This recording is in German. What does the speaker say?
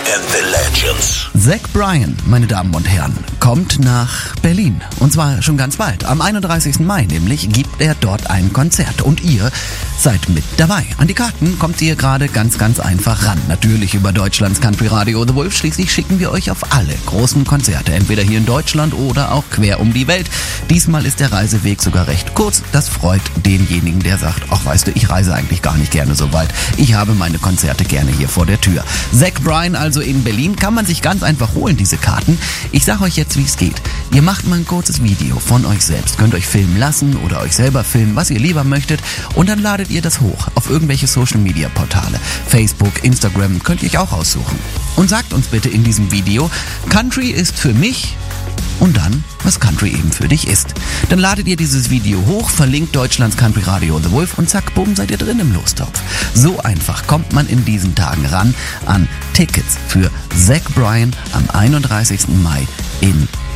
and the Legends. Zach Bryan, meine Damen und Herren, kommt nach Berlin. Und zwar schon ganz bald. Am 31. Mai nämlich gibt er dort ein Konzert. Und ihr seid mit dabei. An die Karten kommt ihr gerade ganz einfach ran. Natürlich über Deutschlands Country Radio The Wolf. Schließlich schicken wir euch auf alle großen Konzerte. Entweder hier in Deutschland oder auch quer um die Welt. Diesmal ist der Reiseweg sogar recht kurz. Das freut denjenigen, der sagt, ach weißt du, ich reise eigentlich gar nicht gerne so weit. Ich habe meine Konzerte gerne hier vor der Tür. Zach Bryan also in Berlin, kann man sich ganz einfach holen, diese Karten. Ich sage euch jetzt, wie es geht. Ihr macht mal ein kurzes Video von euch selbst, könnt euch filmen lassen oder euch selber filmen, was ihr lieber möchtet, und dann ladet ihr das hoch auf irgendwelche Social-Media-Portale. Facebook, Instagram, könnt ihr euch auch aussuchen. Und sagt uns bitte in diesem Video, Country ist für mich und dann, was Country eben für dich ist. Dann ladet ihr dieses Video hoch, verlinkt Deutschlands Country Radio The Wolf und zack, bumm, seid ihr drin im Lostopf. So einfach kommt man in diesen Tagen ran an Tickets für Zach Bryan am 31. Mai in